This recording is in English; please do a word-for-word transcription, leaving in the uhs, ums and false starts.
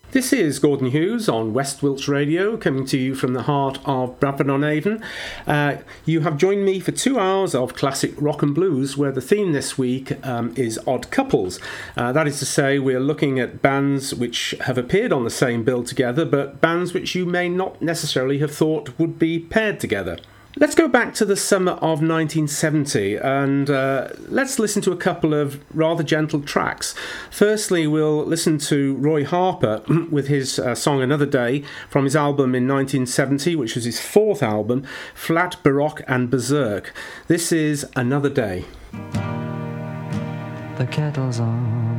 This is Gordon Hughes on West Wilts Radio, coming to you from the heart of Bradford-on-Avon. Uh, you have joined me for two hours of classic rock and blues, where the theme this week um, is odd couples. Uh, that is to say, we're looking at bands which have appeared on the same bill together, but bands which you may not necessarily have thought would be paired together. Let's go back to the summer of nineteen seventy and uh, let's listen to a couple of rather gentle tracks. Firstly, we'll listen to Roy Harper with his uh, song Another Day from his album in nineteen seventy, which was his fourth album, Flat, Baroque and Berserk. This is Another Day. The kettle's on.